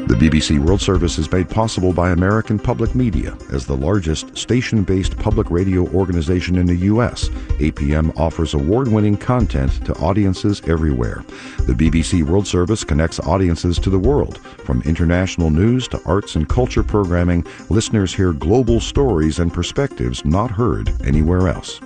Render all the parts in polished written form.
The BBC World Service is made possible by American Public Media. As the largest station-based public radio organization in the U.S., APM offers award-winning content to audiences everywhere. The BBC World Service connects audiences to the world. From international news to arts and culture programming, listeners hear global stories and perspectives not heard anywhere else.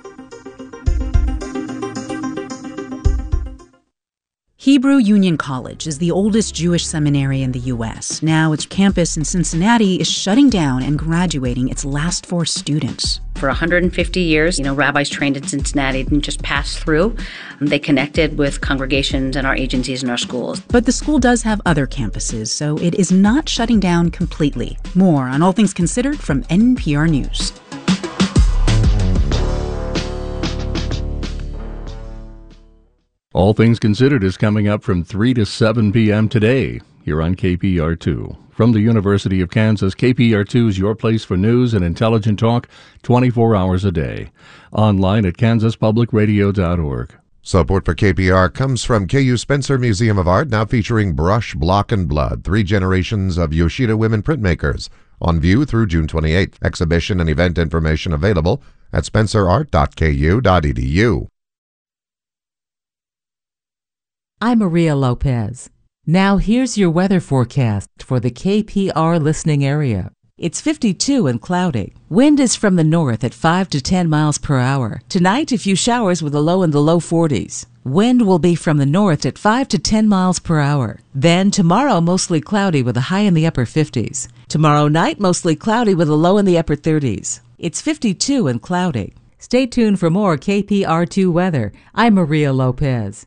Hebrew Union College is the oldest Jewish seminary in the U.S. Now its campus in Cincinnati is shutting down and graduating its last 4 students. For 150 years, rabbis trained in Cincinnati didn't just pass through. They connected with congregations and our agencies and our schools. But the school does have other campuses, so it is not shutting down completely. More on All Things Considered from NPR News. All Things Considered is coming up from 3 to 7 p.m. today here on KPR2. From the University of Kansas, KPR2 is your place for news and intelligent talk 24 hours a day. Online at kansaspublicradio.org. Support for KPR comes from KU Spencer Museum of Art, now featuring Brush, Block, and Blood, 3 generations of Yoshida women printmakers. On view through June 28th. Exhibition and event information available at spencerart.ku.edu. I'm Maria Lopez. Now here's your weather forecast for the KPR listening area. It's 52 and cloudy. Wind is from the north at 5 to 10 miles per hour. Tonight, a few showers with a low in the low 40s. Wind will be from the north at 5 to 10 miles per hour. Then tomorrow, mostly cloudy with a high in the upper 50s. Tomorrow night, mostly cloudy with a low in the upper 30s. It's 52 and cloudy. Stay tuned for more KPR2 weather. I'm Maria Lopez.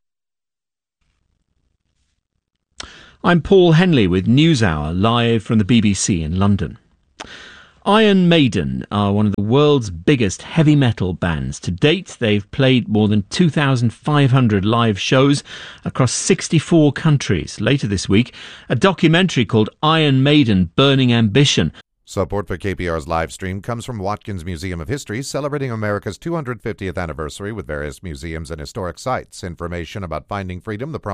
I'm Paul Henley with NewsHour, live from the BBC in London. Iron Maiden are one of the world's biggest heavy metal bands. To date, they've played more than 2,500 live shows across 64 countries. Later this week, a documentary called Iron Maiden, Burning Ambition. Support for KPR's live stream comes from Watkins Museum of History, celebrating America's 250th anniversary with various museums and historic sites. Information about Finding Freedom, the